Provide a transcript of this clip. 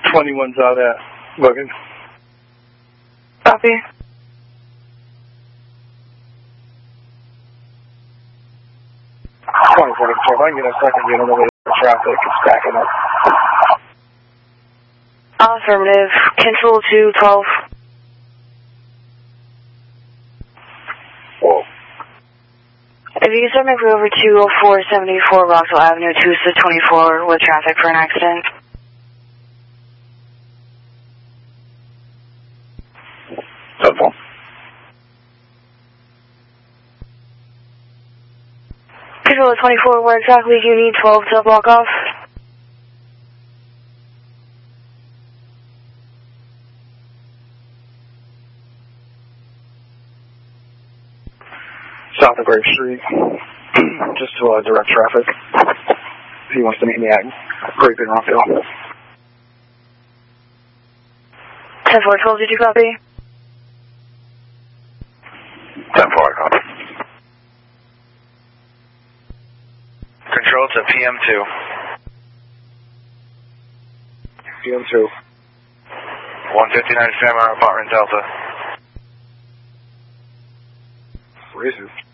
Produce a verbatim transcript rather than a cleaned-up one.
twenty-one's out at Logan. Copy. twenty-four to twelve. I can get a second unit over the traffic. It's backing up. Affirmative. Control two twelve. Whoa. If you can start making over two oh four seventy-four Rockville Avenue, Tusa twenty-four with traffic for an accident. Telephone. Control twenty-four, where exactly do you need twelve to block off? South of Grape Street. Just to uh, direct traffic. If he wants to meet me at Grape in Rockville. ten four twelve, did you copy? ten four, I copy. Control to P M two. P M two. one fifty-nine Samurai, Apartment Delta. Racist.